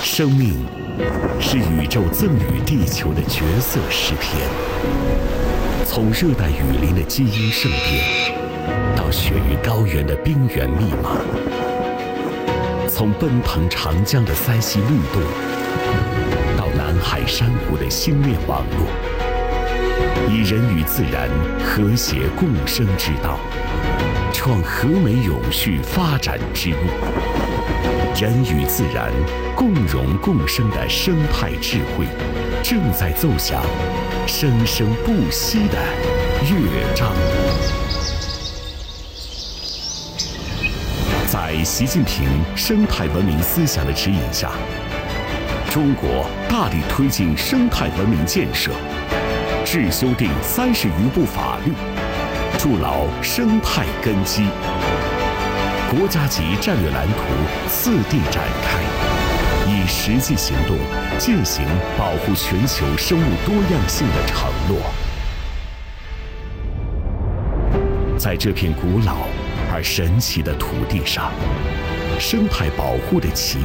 生命是宇宙赠予地球的绝色诗篇，从热带雨林的基因盛变，到雪域高原的冰原密码，从奔腾长江的塞溪律动，到南海珊瑚的星链网络，以人与自然和谐共生之道，创和美永续发展之路。人与自然共荣共生的生态智慧，正在奏响生生不息的乐章。在习近平生态文明思想的指引下，中国大力推进生态文明建设，制修订30余部法律，筑牢生态根基。国家级战略蓝图次第展开，以实际行动践行保护全球生物多样性的承诺。在这片古老而神奇的土地上，生态保护的奇